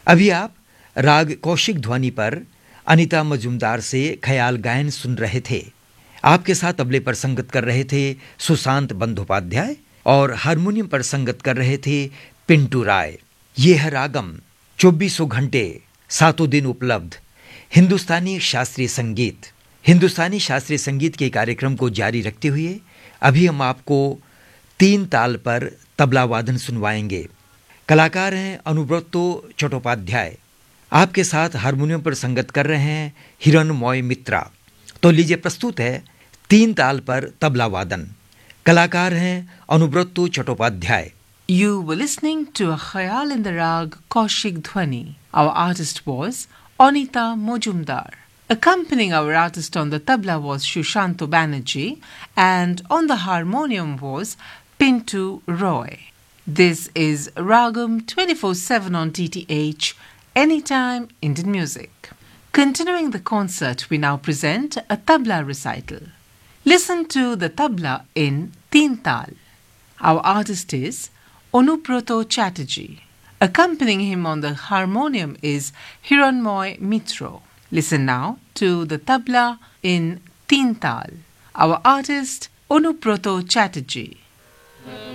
अभी आप राग कौशिक ध्वनि पर अनीता मजूमदार से ख्याल गायन सुन रहे थे। आपके साथ तबले पर संगत कर रहे थे सुशांत बंदोपाध्याय और हारमोनियम पर संगत कर रहे थे पिंटू राय। ये है रागम, 2400 घंटे 7 दिन उपलब्ध हिंदुस्तानी शास्त्रीय संगीत। हिंदुस्तानी शास्त्रीय संगीत के कार्यक्रम को जारी रखते हुए अभी हम आपको 3 ताल पर तबला वादन सुनवाएंगे। कलाकार हैं अनुब्रतो चट्टोपाध्याय। आपके साथ हारमोनियम पर संगत कर रहे हैं हिरणमय मित्रा। तो लीजिए प्रस्तुत है 3 ताल पर तबला वादन। कलाकार हैं अनुब्रतो Chattopadhyay. You were listening to a khayal in the rag Kaushik Dhwani. Our artist was Anita Mojumdar. Accompanying our artist on the tabla was Shushanto Banerjee, and on the harmonium was Pintu Roy. This is Ragam 24/7 on TTH, Anytime Indian Music. Continuing the concert, we now present a tabla recital. Listen to the tabla in Teen Tal. Our artist is Anubrato Chatterjee. Accompanying him on the harmonium is Hiranmoy Mitro. Listen now to the tabla in Teen Tal. Our artist Anubrato Chatterjee.